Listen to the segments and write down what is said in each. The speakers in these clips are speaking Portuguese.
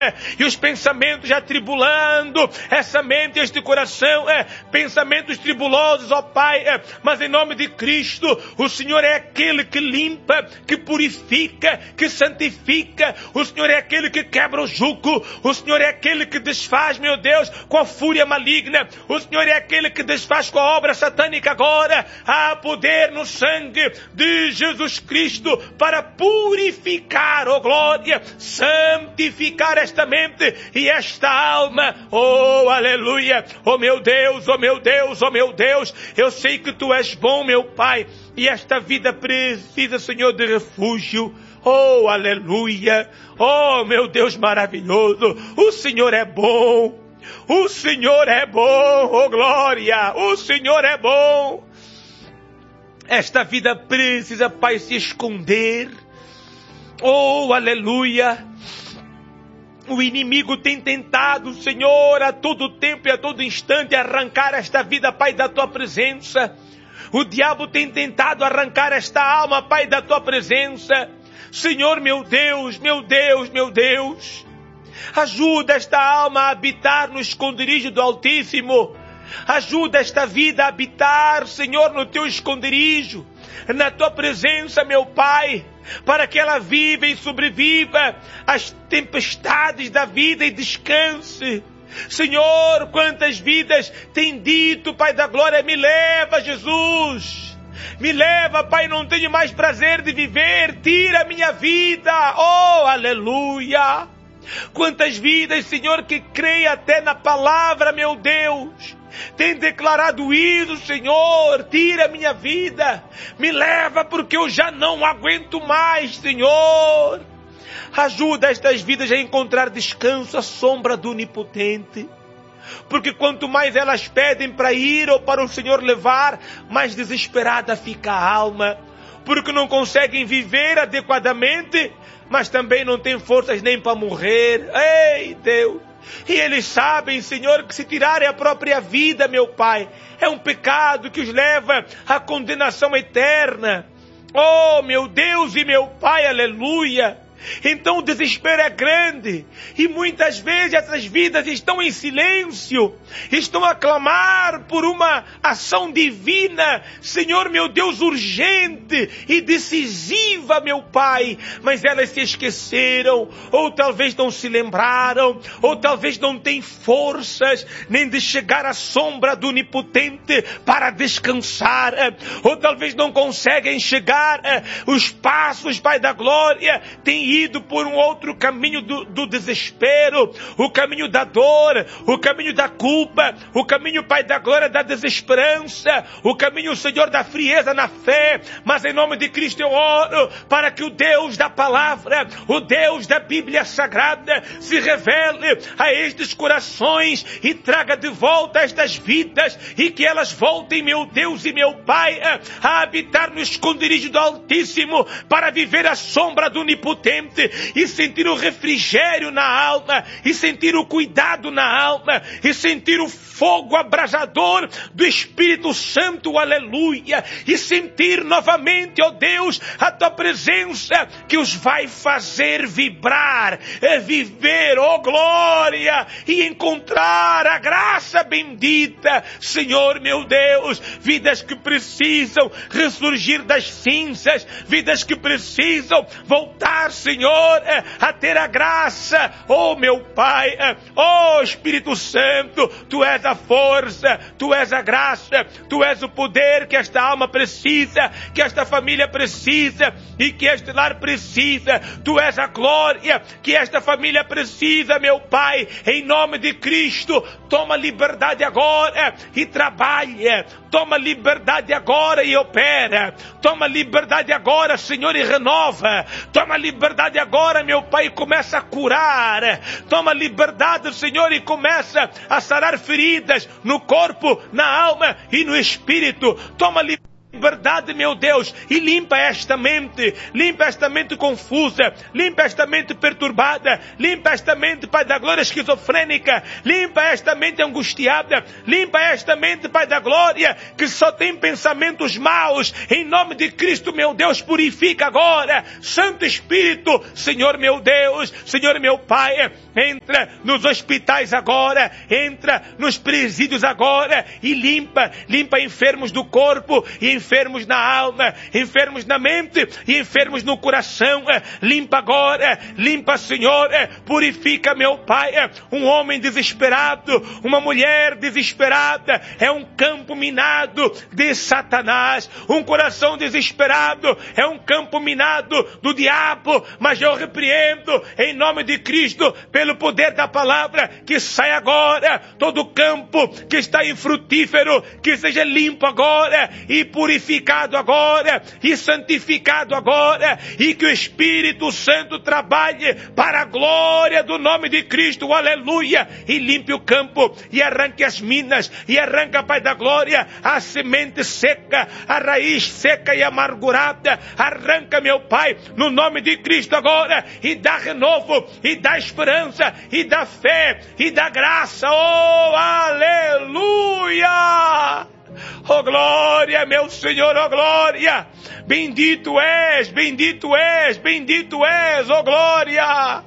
e os pensamentos atribulando essa mente, este coração, pensamentos tribulosos, ó Pai, mas em nome de Cristo, o Senhor é aquele que limpa, que purifica, que santifica, o Senhor é aquele que quebra o jugo, o Senhor é aquele que desfaz, meu Deus, com a fúria maligna, o Senhor é aquele que desfaz com a obra satânica agora. Há poder no sangue de Jesus Cristo para purificar, ó glória, santificar esta mente e esta alma. Oh, aleluia. Oh meu Deus, oh meu Deus, oh meu Deus. Eu sei que Tu és bom, meu Pai, e esta vida precisa, Senhor, de refúgio. Oh, aleluia. Oh, meu Deus maravilhoso. O Senhor é bom. O Senhor é bom. Oh, glória. O Senhor é bom. Esta vida precisa, Pai, se esconder. Oh, aleluia. O inimigo tem tentado, Senhor, a todo tempo e a todo instante arrancar esta vida, Pai, da Tua presença. O diabo tem tentado arrancar esta alma, Pai, da Tua presença. Senhor, meu Deus, meu Deus, meu Deus. Ajuda esta alma a habitar no esconderijo do Altíssimo. Ajuda esta vida a habitar, Senhor, no Teu esconderijo, na Tua presença, meu Pai, para que ela viva e sobreviva às tempestades da vida e descanse. Senhor, quantas vidas têm dito, Pai da glória, me leva, Jesus. Me leva, Pai, não tenho mais prazer de viver, tira a minha vida. Oh, aleluia. Quantas vidas, Senhor, que creem até na palavra, meu Deus, tem declarado isso, Senhor, tira a minha vida, me leva porque eu já não aguento mais, Senhor. Ajuda estas vidas a encontrar descanso à sombra do Onipotente, porque quanto mais elas pedem para ir ou para o Senhor levar, mais desesperada fica a alma, porque não conseguem viver adequadamente, mas também não têm forças nem para morrer. Ei, Deus! E eles sabem, Senhor, que se tirarem a própria vida, meu Pai, é um pecado que os leva à condenação eterna. Oh, meu Deus e meu Pai, aleluia! Então o desespero é grande e muitas vezes essas vidas estão em silêncio, estão a clamar por uma ação divina, Senhor meu Deus, urgente e decisiva, meu Pai, mas elas se esqueceram, ou talvez não se lembraram, ou talvez não têm forças nem de chegar à sombra do Onipotente para descansar, ou talvez não conseguem chegar, os passos, Pai da glória, têm ido por um outro caminho do desespero, o caminho da dor, o caminho da culpa, o caminho, Pai da glória, da desesperança, o caminho, Senhor, da frieza na fé. Mas em nome de Cristo eu oro para que o Deus da palavra, o Deus da Bíblia Sagrada se revele a estes corações e traga de volta estas vidas e que elas voltem, meu Deus e meu Pai, a habitar no esconderijo do Altíssimo para viver a sombra do Onipotente e sentir o refrigério na alma, e sentir o cuidado na alma, e sentir o fogo abrasador do Espírito Santo, aleluia, e sentir novamente, ó Deus, a Tua presença que os vai fazer vibrar, viver, ó glória, e encontrar a graça bendita, Senhor meu Deus, vidas que precisam ressurgir das cinzas, vidas que precisam voltar, Senhor, a ter a graça, oh meu Pai, oh Espírito Santo, Tu és a força, Tu és a graça, Tu és o poder que esta alma precisa, que esta família precisa e que este lar precisa. Tu és a glória que esta família precisa, meu Pai, em nome de Cristo. Toma liberdade agora e trabalha, toma liberdade agora e opera, toma liberdade agora, Senhor, e renova, toma liberdade agora, meu Pai, e começa a curar, toma liberdade, Senhor, e começa a sarar feridas no corpo, na alma e no espírito, toma liberdade verdade, meu Deus, e limpa esta mente confusa, limpa esta mente perturbada, limpa esta mente, Pai da glória, esquizofrênica, limpa esta mente angustiada, limpa esta mente, Pai da glória, que só tem pensamentos maus, em nome de Cristo, meu Deus, purifica agora, Santo Espírito, Senhor meu Deus, Senhor meu Pai, entra nos hospitais agora, entra nos presídios agora, e limpa enfermos do corpo, e enfermos na alma, enfermos na mente e enfermos no coração. Limpa agora, limpa, Senhor, purifica, meu Pai. Um homem desesperado, uma mulher desesperada, é um campo minado de Satanás. Um coração desesperado é um campo minado do diabo, mas eu repreendo em nome de Cristo, pelo poder da palavra, que sai agora todo campo que está infrutífero, que seja limpo agora e purificado agora e santificado agora, e que o Espírito Santo trabalhe para a glória do nome de Cristo, aleluia, e limpe o campo e arranque as minas e arranca, Pai da glória, a semente seca, a raiz seca e amargurada, arranca, meu Pai, no nome de Cristo agora, e dá renovo, e dá esperança, e dá fé, e dá graça, oh aleluia. Oh glória, meu Senhor, oh glória, bendito és, bendito és, bendito és, oh glória,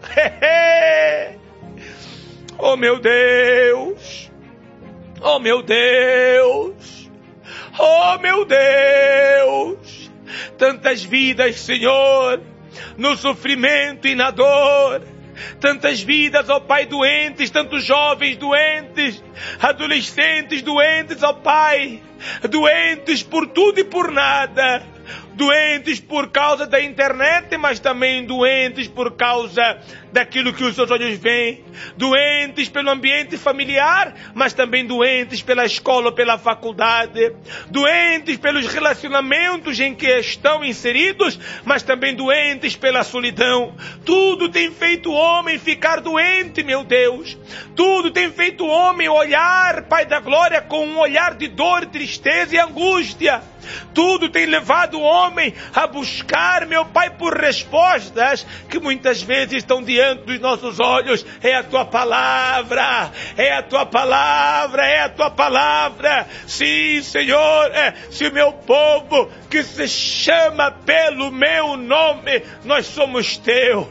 oh meu Deus, oh meu Deus, oh meu Deus, tantas vidas, Senhor, no sofrimento e na dor, tantas vidas, ó Pai, doentes, tantos jovens doentes, adolescentes doentes, ó Pai, doentes por tudo e por nada, doentes por causa da internet, mas também doentes por causa daquilo que os seus olhos veem, doentes pelo ambiente familiar, mas também doentes pela escola ou pela faculdade, doentes pelos relacionamentos em que estão inseridos, mas também doentes pela solidão. Tudo tem feito o homem ficar doente, meu Deus. Tudo tem feito o homem olhar, Pai da glória, com um olhar de dor, tristeza e angústia. Tudo tem levado o homem a buscar, meu Pai, por respostas que muitas vezes estão diante dos nossos olhos. É a Tua palavra, é a Tua palavra, é a Tua palavra. Sim, Senhor, se o meu povo que se chama pelo meu nome, nós somos Teus.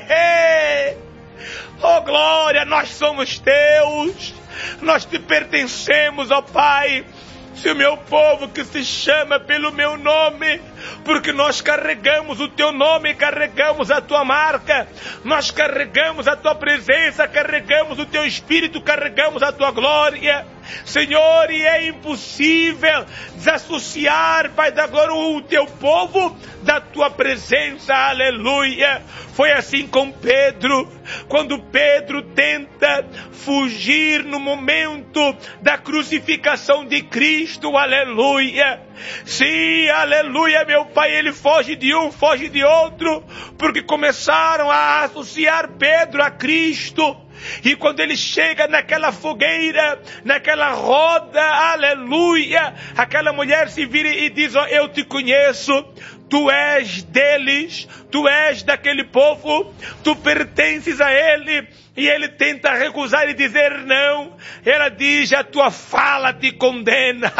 Oh glória, nós somos Teus, nós Te pertencemos, ó Pai. Se o meu povo que se chama pelo meu nome, porque nós carregamos o Teu nome, carregamos a Tua marca, nós carregamos a Tua presença, carregamos o Teu Espírito, carregamos a Tua glória, Senhor, e é impossível desassociar, Pai da glória, o Teu povo da Tua presença, aleluia. Foi assim com Pedro, quando Pedro tenta fugir no momento da crucificação de Cristo, aleluia. Sim, aleluia, meu Pai, ele foge de um, foge de outro, porque começaram a associar Pedro a Cristo. E quando ele chega naquela fogueira, naquela roda, aleluia, aquela mulher se vira e diz, ó, eu te conheço, tu és deles, tu és daquele povo, tu pertences a ele. E ele tenta recusar e dizer não. Ela diz, a tua fala te condena.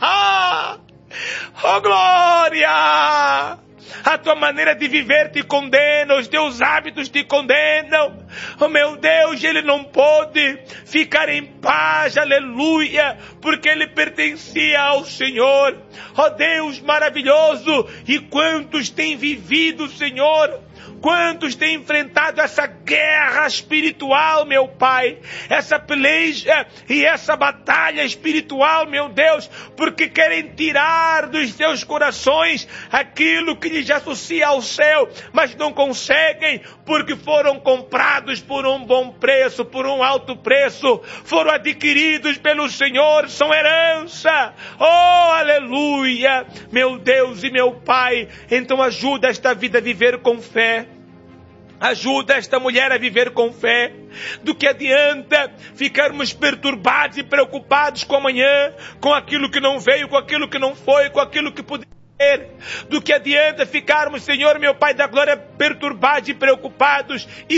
Oh glória! A tua maneira de viver te condena, os teus hábitos te condenam. Oh meu Deus, ele não pôde ficar em paz, aleluia, porque ele pertencia ao Senhor. Oh Deus maravilhoso, e quantos têm vivido, Senhor, quantos têm enfrentado essa guerra espiritual, meu Pai, essa peleja e essa batalha espiritual, meu Deus, porque querem tirar dos seus corações aquilo que lhes associa ao céu, mas não conseguem, porque foram comprados por um bom preço, por um alto preço, foram adquiridos pelo Senhor, são herança. Oh, aleluia, meu Deus e meu Pai, então ajuda esta vida a viver com fé. Ajuda esta mulher a viver com fé. Do que adianta ficarmos perturbados e preocupados com amanhã, com aquilo que não veio, com aquilo que não foi, com aquilo que poderia. Do que adianta ficarmos, Senhor, meu Pai da glória, perturbados e preocupados? E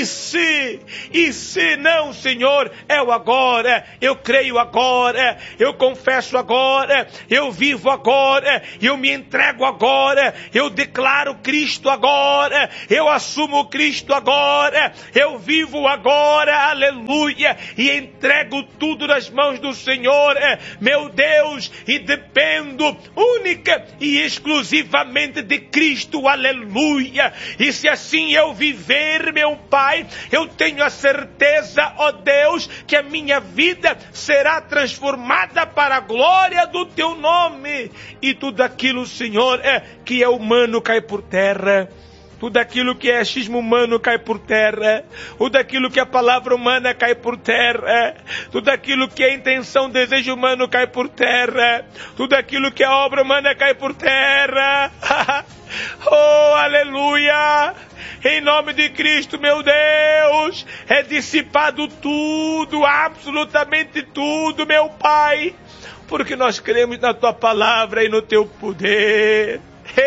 se não, Senhor, é o agora, eu creio agora, eu confesso agora, eu vivo agora, eu me entrego agora, eu declaro Cristo agora, eu assumo Cristo agora, eu vivo agora, aleluia, e entrego tudo nas mãos do Senhor, meu Deus, e dependo única e exclusivamente de Cristo, aleluia. E se assim eu viver, meu Pai, eu tenho a certeza, ó Deus, que a minha vida será transformada para a glória do Teu nome. E tudo aquilo, Senhor, que é humano cai por terra. Tudo aquilo que é achismo humano cai por terra. Tudo aquilo que é palavra humana cai por terra. Tudo aquilo que é intenção, desejo humano cai por terra. Tudo aquilo que é obra humana cai por terra. Oh, aleluia! Em nome de Cristo, meu Deus, é dissipado tudo, absolutamente tudo, meu Pai. Porque nós cremos na Tua palavra e no Teu poder.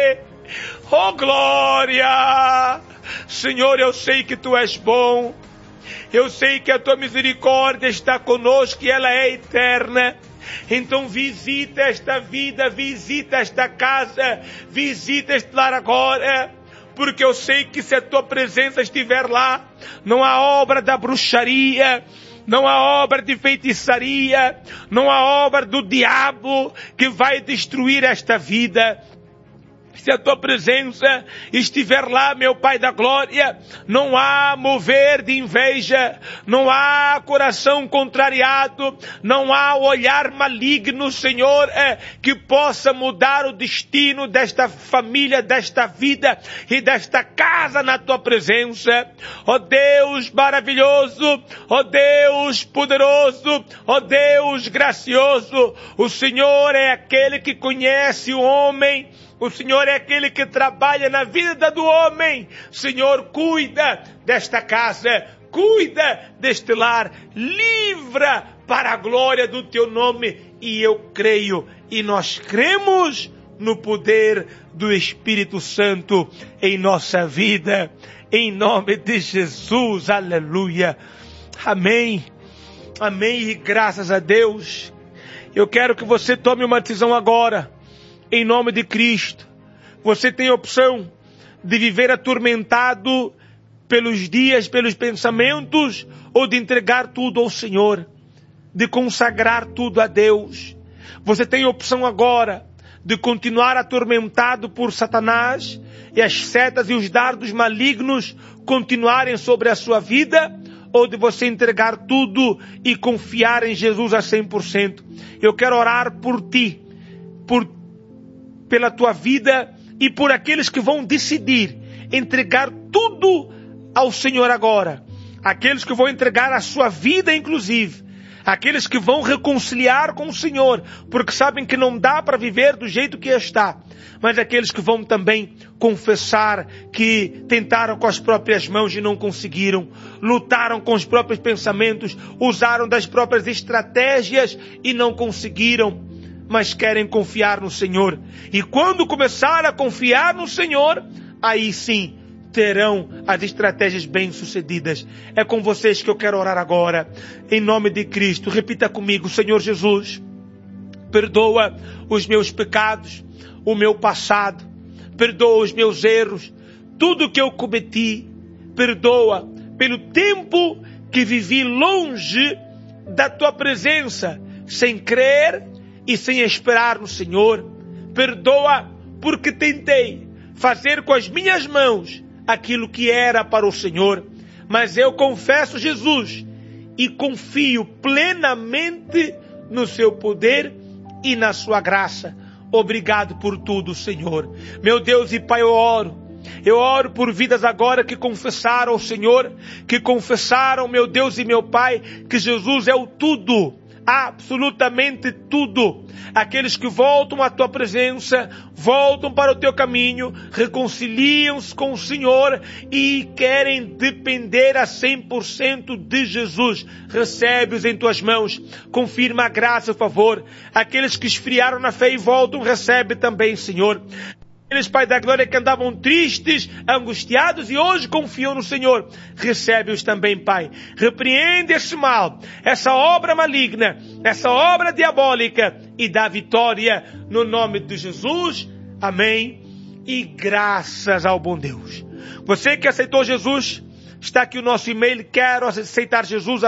Oh, glória! Senhor, eu sei que Tu és bom. Eu sei que a Tua misericórdia está conosco e ela é eterna. Então visita esta vida, visita esta casa, visita este lar agora. Porque eu sei que se a Tua presença estiver lá, não há obra da bruxaria, não há obra de feitiçaria, não há obra do diabo que vai destruir esta vida. Se a Tua presença estiver lá, meu Pai da glória, não há mover de inveja, não há coração contrariado, não há olhar maligno, Senhor, que possa mudar o destino desta família, desta vida e desta casa na Tua presença. Ó Deus maravilhoso, ó Deus poderoso, ó Deus gracioso, o Senhor é aquele que conhece o homem. O Senhor é aquele que trabalha na vida do homem. Senhor, cuida desta casa, cuida deste lar, livra para a glória do Teu nome. E eu creio, e nós cremos no poder do Espírito Santo em nossa vida. Em nome de Jesus, aleluia. Amém, amém e graças a Deus. Eu quero que você tome uma decisão agora. Em nome de Cristo, você tem a opção de viver atormentado pelos dias, pelos pensamentos, ou de entregar tudo ao Senhor, de consagrar tudo a Deus. Você tem a opção agora de continuar atormentado por Satanás e as setas e os dardos malignos continuarem sobre a sua vida, ou de você entregar tudo e confiar em Jesus a 100%. Eu quero orar por ti, pela tua vida e por aqueles que vão decidir entregar tudo ao Senhor agora. Aqueles que vão entregar a sua vida, inclusive. Aqueles que vão reconciliar com o Senhor, porque sabem que não dá para viver do jeito que está. Mas aqueles que vão também confessar que tentaram com as próprias mãos e não conseguiram, lutaram com os próprios pensamentos, usaram das próprias estratégias e não conseguiram, mas querem confiar no Senhor. E quando começar a confiar no Senhor, aí sim terão as estratégias bem-sucedidas. É com vocês que eu quero orar agora. Em nome de Cristo, repita comigo: Senhor Jesus, perdoa os meus pecados, o meu passado, perdoa os meus erros, tudo que eu cometi, perdoa pelo tempo que vivi longe da Tua presença, sem crer e sem esperar no Senhor. Perdoa porque tentei fazer com as minhas mãos aquilo que era para o Senhor. Mas eu confesso, Jesus, e confio plenamente no Seu poder e na Sua graça. Obrigado por tudo, Senhor. Meu Deus e Pai, eu oro por vidas agora que confessaram ao Senhor, que confessaram, meu Deus e meu Pai, que Jesus é o tudo, absolutamente tudo. Aqueles que voltam à tua presença, voltam para o teu caminho, reconciliam-se com o Senhor e querem depender a 100% de Jesus. Recebe-os em tuas mãos, confirma a graça e o favor. Aqueles que esfriaram na fé e voltam, recebe também, Senhor. Aqueles, Pai da glória, que andavam tristes, angustiados e hoje confiam no Senhor, recebe-os também, Pai. Repreende esse mal, essa obra maligna, essa obra diabólica e dá vitória no nome de Jesus. Amém. E graças ao bom Deus. Você que aceitou Jesus, está aqui o nosso e-mail, quero aceitar Jesus,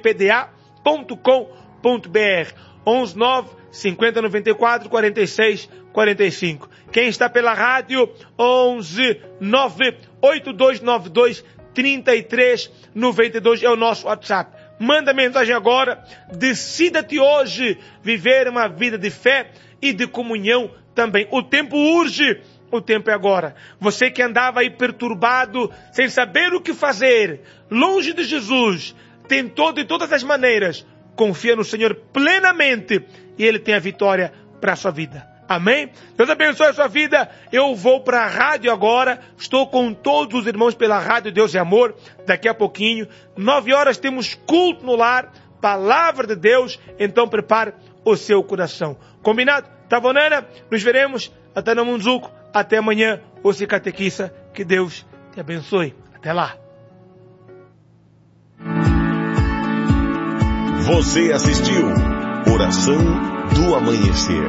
@ipda.com.br 119 50 94 46 45. Quem está pela rádio, 11 9 8292 33 92 é o nosso WhatsApp. Manda mensagem agora. Decida-te hoje viver uma vida de fé e de comunhão também. O tempo urge, o tempo é agora. Você que andava aí perturbado, sem saber o que fazer, longe de Jesus, tentou de todas as maneiras, confia no Senhor plenamente e Ele tem a vitória para a sua vida. Amém? Deus abençoe a sua vida. Eu vou para a rádio agora. Estou com todos os irmãos pela rádio Deus é Amor. Daqui a pouquinho, 9 horas, temos culto no lar, palavra de Deus. Então prepare o seu coração. Combinado? Tavonana, nos veremos. Até no Munzuco. Até amanhã. Você catequista. Que Deus te abençoe. Até lá. Você assistiu Oração do Amanhecer.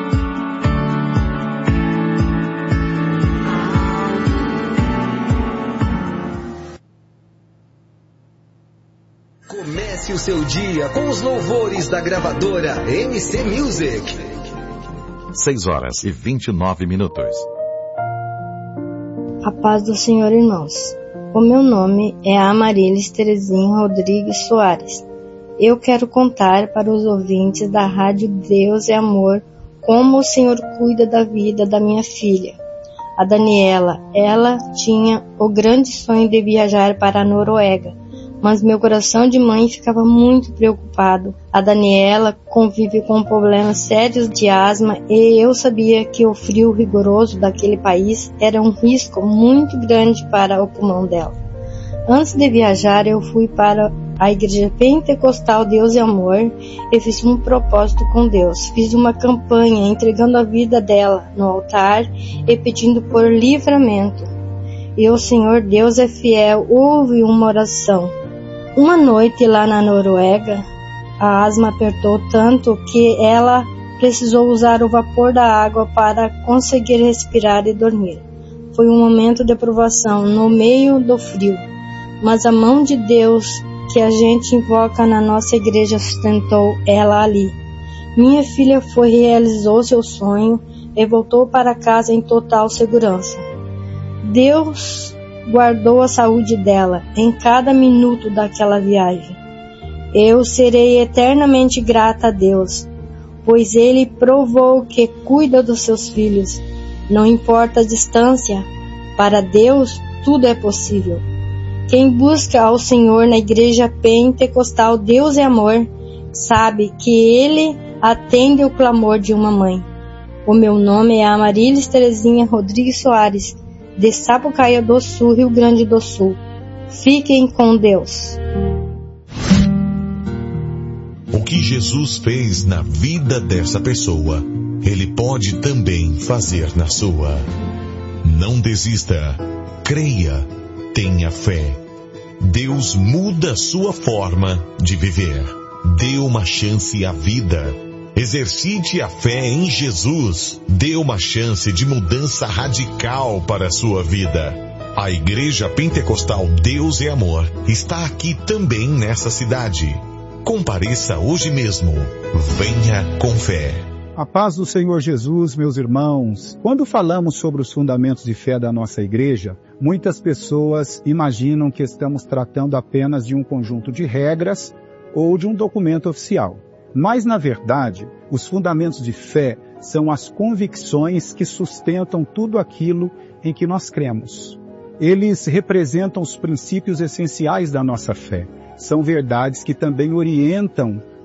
Comece o seu dia com os louvores da gravadora MC Music. 6 horas e 29 minutos. A paz do Senhor, irmãos. O meu nome é Amarilis Terezinha Rodrigues Soares. Eu quero contar para os ouvintes da Rádio Deus é Amor como o Senhor cuida da vida da minha filha, a Daniela. Ela tinha o grande sonho de viajar para a Noruega, mas meu coração de mãe ficava muito preocupado. A Daniela convive com problemas sérios de asma e eu sabia que o frio rigoroso daquele país era um risco muito grande para o pulmão dela. Antes de viajar, eu fui para a Igreja Pentecostal Deus é Amor e fiz um propósito com Deus. Fiz uma campanha entregando a vida dela no altar e pedindo por livramento. E o Senhor Deus é fiel, ouve uma oração. Uma noite lá na Noruega, a asma apertou tanto que ela precisou usar o vapor da água para conseguir respirar e dormir. Foi um momento de provação no meio do frio, mas a mão de Deus que a gente invoca na nossa igreja sustentou ela ali. Minha filha realizou seu sonho e voltou para casa em total segurança. Deus guardou a saúde dela em cada minuto daquela viagem. Eu serei eternamente grata a Deus, pois Ele provou que cuida dos seus filhos. Não importa a distância, para Deus tudo é possível. Quem busca ao Senhor na Igreja Pentecostal Deus é Amor, sabe que Ele atende o clamor de uma mãe. O meu nome é Amarilis Terezinha Rodrigues Soares, de Sapucaia do Sul, Rio Grande do Sul. Fiquem com Deus. O que Jesus fez na vida dessa pessoa, Ele pode também fazer na sua. Não desista, creia, tenha fé. Deus muda a sua forma de viver. Dê uma chance à vida. Exercite a fé em Jesus. Dê uma chance de mudança radical para a sua vida. A Igreja Pentecostal Deus é Amor está aqui também nessa cidade. Compareça hoje mesmo. Venha com fé. A paz do Senhor Jesus, meus irmãos. Quando falamos sobre os fundamentos de fé da nossa igreja, muitas pessoas imaginam que estamos tratando apenas de um conjunto de regras ou de um documento oficial. Mas, na verdade, os fundamentos de fé são as convicções que sustentam tudo aquilo em que nós cremos. Eles representam os princípios essenciais da nossa fé. São verdades que também orientam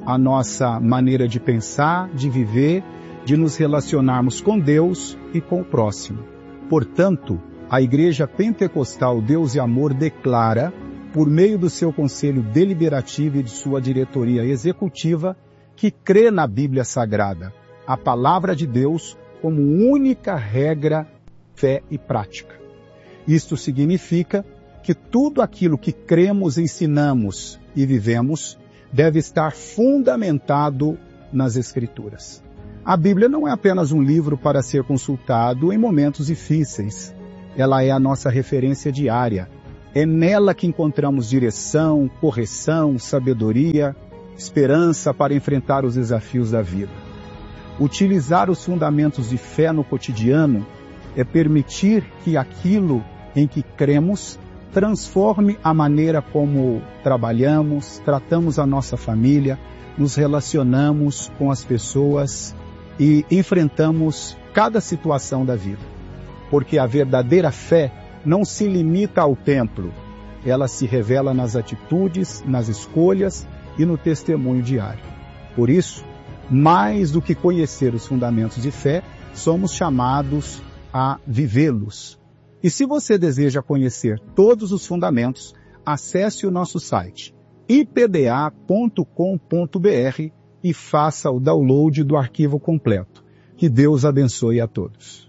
a nossa maneira de pensar, de viver, de nos relacionarmos com Deus e com o próximo. Portanto, a Igreja Pentecostal Deus e Amor declara, por meio do seu Conselho Deliberativo e de sua diretoria executiva, que crê na Bíblia Sagrada, a Palavra de Deus, como única regra, fé e prática. Isto significa que tudo aquilo que cremos, ensinamos e vivemos deve estar fundamentado nas Escrituras. A Bíblia não é apenas um livro para ser consultado em momentos difíceis. Ela é a nossa referência diária. É nela que encontramos direção, correção, sabedoria, esperança para enfrentar os desafios da vida. Utilizar os fundamentos de fé no cotidiano é permitir que aquilo em que cremos transforme a maneira como trabalhamos, tratamos a nossa família, nos relacionamos com as pessoas e enfrentamos cada situação da vida. Porque a verdadeira fé não se limita ao templo, ela se revela nas atitudes, nas escolhas e no testemunho diário. Por isso, mais do que conhecer os fundamentos de fé, somos chamados a vivê-los. E se você deseja conhecer todos os fundamentos, acesse o nosso site ipda.com.br e faça o download do arquivo completo. Que Deus abençoe a todos.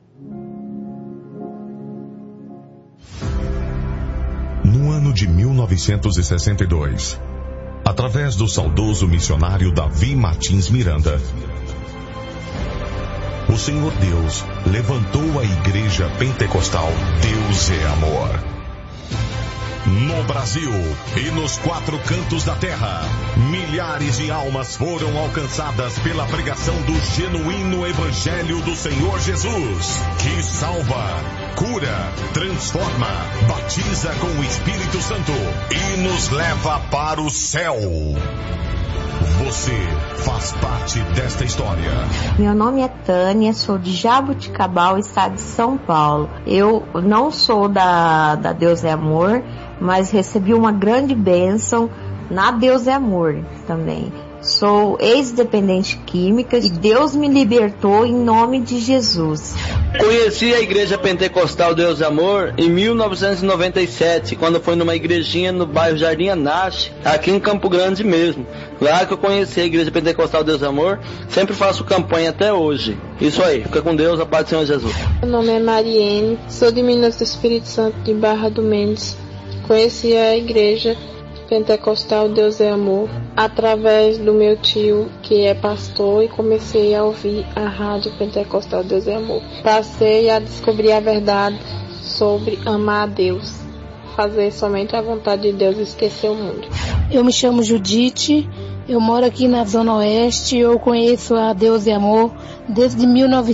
No ano de 1962, através do saudoso missionário Davi Martins Miranda, o Senhor Deus levantou a Igreja Pentecostal Deus é Amor. No Brasil e nos 4 cantos da terra, milhares de almas foram alcançadas pela pregação do genuíno Evangelho do Senhor Jesus, que salva, cura, transforma, batiza com o Espírito Santo e nos leva para o céu. Você faz parte desta história. Meu nome é Tânia, sou de Jaboticabal, estado de São Paulo. Eu não sou da Deus é Amor, mas recebi uma grande bênção na Deus é Amor também. Sou ex-dependente química e Deus me libertou em nome de Jesus. Conheci a Igreja Pentecostal Deus é Amor em 1997, quando foi numa igrejinha no bairro Jardim Anache, aqui em Campo Grande mesmo. Lá que eu conheci a Igreja Pentecostal Deus é Amor, sempre faço campanha até hoje. Isso aí, fica com Deus, a paz do Senhor Jesus. Meu nome é Mariene, sou de Minas do Espírito Santo, de Barra do Mendes. Conheci a Igreja Pentecostal Deus é Amor através do meu tio, que é pastor, e comecei a ouvir a rádio Pentecostal Deus é Amor. Passei a descobrir a verdade sobre amar a Deus, fazer somente a vontade de Deus e esquecer o mundo. Eu me chamo Judite, eu moro aqui na Zona Oeste, eu conheço a Deus é Amor desde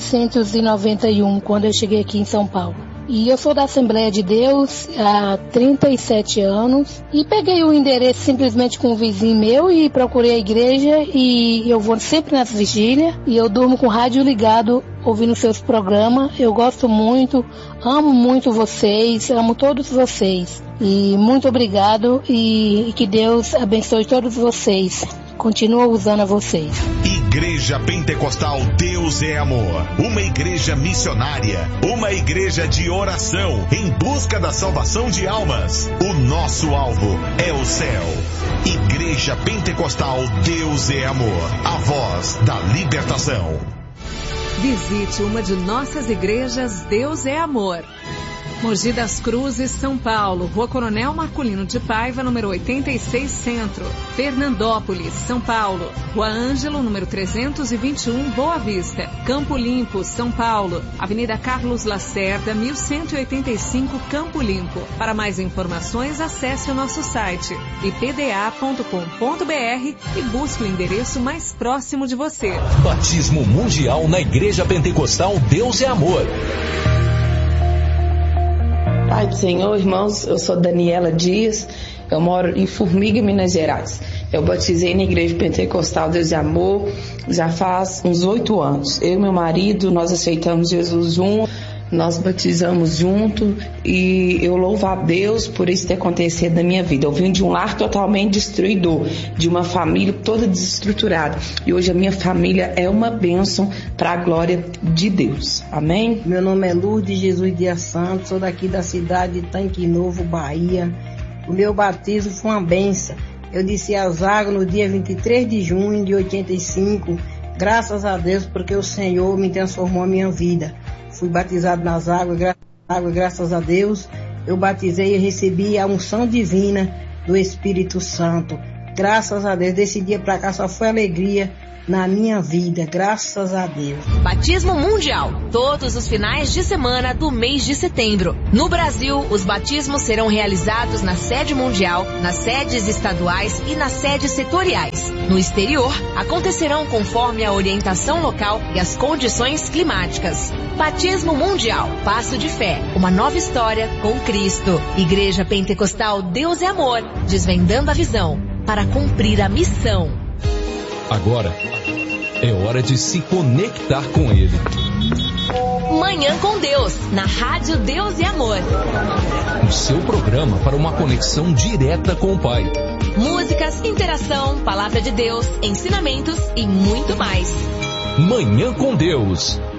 1991, quando eu cheguei aqui em São Paulo. E eu sou da Assembleia de Deus há 37 anos e peguei o endereço simplesmente com um vizinho meu e procurei a igreja e eu vou sempre nas vigílias e eu durmo com o rádio ligado ouvindo seus programas. Eu gosto muito, amo muito vocês, amo todos vocês e muito obrigado e que Deus abençoe todos vocês. Continua usando a vocês. Igreja Pentecostal Deus é Amor. Uma igreja missionária. Uma igreja de oração em busca da salvação de almas. O nosso alvo é o céu. Igreja Pentecostal Deus é Amor. A voz da libertação. Visite uma de nossas igrejas Deus é Amor. Mogi das Cruzes, São Paulo, Rua Coronel Marculino de Paiva, número 86, Centro. Fernandópolis, São Paulo, Rua Ângelo, número 321, Boa Vista. Campo Limpo, São Paulo, Avenida Carlos Lacerda, 1185, Campo Limpo. Para mais informações, acesse o nosso site ipda.com.br e busque o endereço mais próximo de você. Batismo Mundial na Igreja Pentecostal Deus é Amor. Pai do Senhor, irmãos, eu sou Daniela Dias, eu moro em Formiga, Minas Gerais. Eu batizei na Igreja Pentecostal Deus é Amor já faz uns 8 anos. Eu e meu marido, nós aceitamos Jesus juntos nós batizamos junto e eu louvo a Deus por isso ter acontecido na minha vida. Eu vim de um lar totalmente destruidor, de uma família toda desestruturada, e hoje a minha família é uma bênção para a glória de Deus. Amém? Meu nome é Lourdes Jesus Dias Santos, sou daqui da cidade de Tanque Novo, Bahia. O meu batismo foi uma bênção. Eu desci às águas no dia 23 de junho de 85, graças a Deus, porque o Senhor me transformou a minha vida. Fui batizado nas águas, graças a Deus. Eu batizei e recebi a unção divina do Espírito Santo. Graças a Deus, desse dia pra cá só foi alegria na minha vida, graças a Deus. Batismo Mundial, todos os finais de semana do mês de setembro. No Brasil, os batismos serão realizados na sede mundial, nas sedes estaduais e nas sedes setoriais. No exterior, acontecerão conforme a orientação local e as condições climáticas. Batismo Mundial, passo de fé, uma nova história com Cristo. Igreja Pentecostal Deus é Amor, desvendando a visão para cumprir a missão. Agora é hora de se conectar com Ele. Manhã com Deus, na Rádio Deus e Amor. O seu programa para uma conexão direta com o Pai. Músicas, interação, palavra de Deus, ensinamentos e muito mais. Manhã com Deus.